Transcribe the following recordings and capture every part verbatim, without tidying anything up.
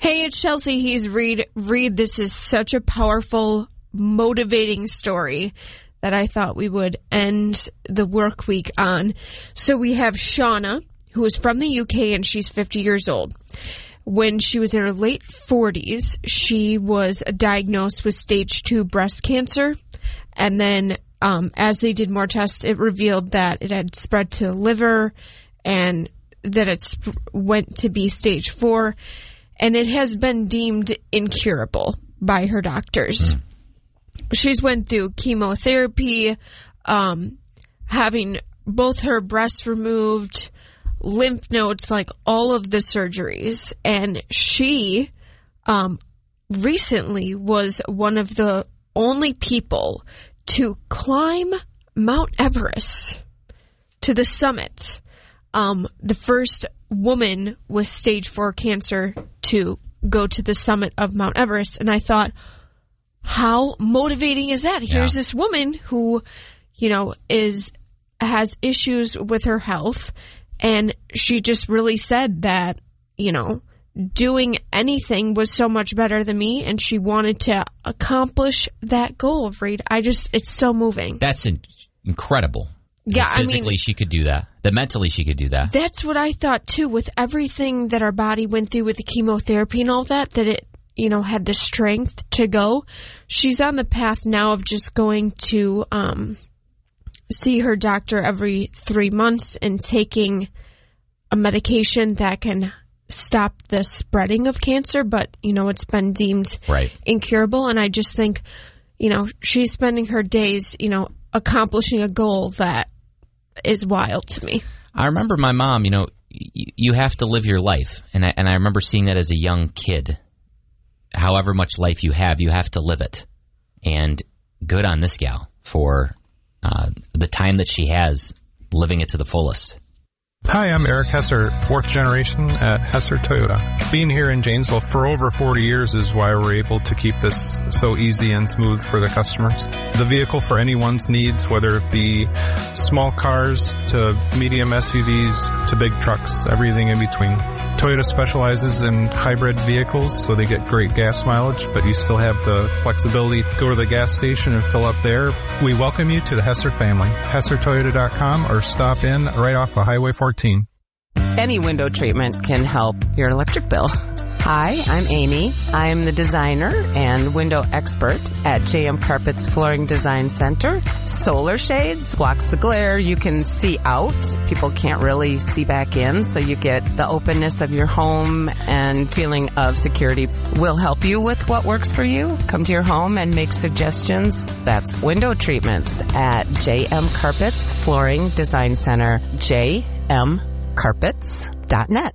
Hey, it's Chelsea. He's Reed. Reed, this is such a powerful, motivating story that I thought we would end the work week on. So we have Shauna, who is from the U K, and she's fifty years old. When she was in her late forties, she was diagnosed with stage two breast cancer. And then um, as they did more tests, it revealed that it had spread to the liver and that it sp- went to be stage four. And it has been deemed incurable by her doctors. Mm. She's went through chemotherapy, um, having both her breasts removed, lymph nodes, like all of the surgeries. And she um, recently was one of the only people to climb Mount Everest to the summit. Um, the first woman with stage four cancer to go to the summit of Mount Everest. And I thought, how motivating is that? Here's yeah. this woman who, you know, is has issues with her health, and she just really said that, you know, doing anything was so much better than me, and she wanted to accomplish that goal, Reed. I just, it's so moving. That's in- incredible. Yeah, that physically I mean, she could do that. That mentally she could do that. That's what I thought too. With everything that our body went through with the chemotherapy and all that, that it, you know, had the strength to go. She's on the path now of just going to um, see her doctor every three months and taking a medication that can stop the spreading of cancer. But, you know, it's been deemed right. incurable. And I just think, you know, she's spending her days, you know, accomplishing a goal that is wild to me. I remember my mom, you know, y- you have to live your life. And I, and I remember seeing that as a young kid. However much life you have, you have to live it. And good on this gal for uh, the time that she has living it to the fullest. Hi, I'm Eric Hesser, fourth generation at Hesser Toyota. Being here in Janesville for over forty years is why we're able to keep this so easy and smooth for the customers. The vehicle for anyone's needs, whether it be small cars to medium S U Vs to big trucks, everything in between. Toyota specializes in hybrid vehicles, so they get great gas mileage, but you still have the flexibility to go to the gas station and fill up there. We welcome you to the Hesser family. Hesser Toyota dot com or stop in right off of Highway fourteen. Any window treatment can help your electric bill. Hi, I'm Amy. I'm the designer and window expert at J M Carpets Flooring Design Center. Solar shades blocks the glare. You can see out. People can't really see back in, so you get the openness of your home and feeling of security. We'll help you with what works for you. Come to your home and make suggestions. That's window treatments at J M Carpets Flooring Design Center, j m carpets dot net.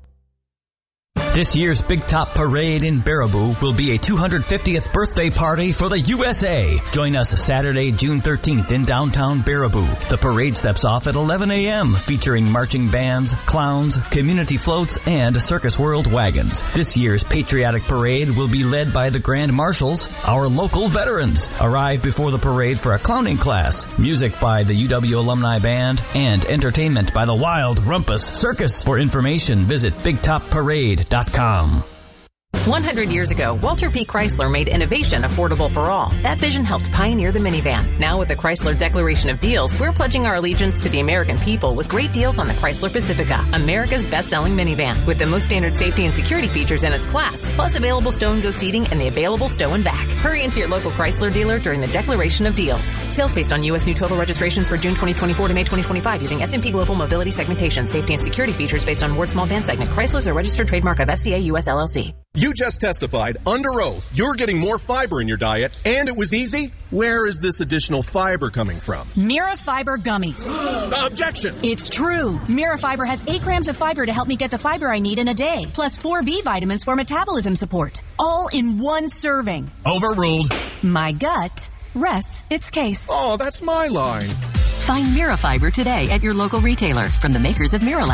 This year's Big Top Parade in Baraboo will be a two hundred fiftieth birthday party for the U S A. Join us Saturday, June thirteenth in downtown Baraboo. The parade steps off at eleven a.m. featuring marching bands, clowns, community floats, and Circus World wagons. This year's patriotic parade will be led by the Grand Marshals, our local veterans. Arrive before the parade for a clowning class, music by the U W Alumni Band, and entertainment by the Wild Rumpus Circus. For information, visit big top parade dot com. one hundred years ago, Walter P. Chrysler made innovation affordable for all. That vision helped pioneer the minivan. Now with the Chrysler Declaration of Deals, we're pledging our allegiance to the American people with great deals on the Chrysler Pacifica, America's best-selling minivan, with the most standard safety and security features in its class, plus available stow-and-go seating and the available stow and back. Hurry into your local Chrysler dealer during the Declaration of Deals. Sales based on U S new total registrations for June twenty twenty-four to May twenty twenty-five using S and P Global Mobility Segmentation. Safety and security features based on Ward Small Van Segment. Chrysler's a registered trademark of F C A U S L L C. You just testified under oath you're getting more fiber in your diet, and it was easy? Where is this additional fiber coming from? Mirafiber gummies. Objection! It's true. Mirafiber has eight grams of fiber to help me get the fiber I need in a day, plus four B vitamins for metabolism support, all in one serving. Overruled. My gut rests its case. Oh, that's my line. Find Mirafiber today at your local retailer from the makers of Miralax.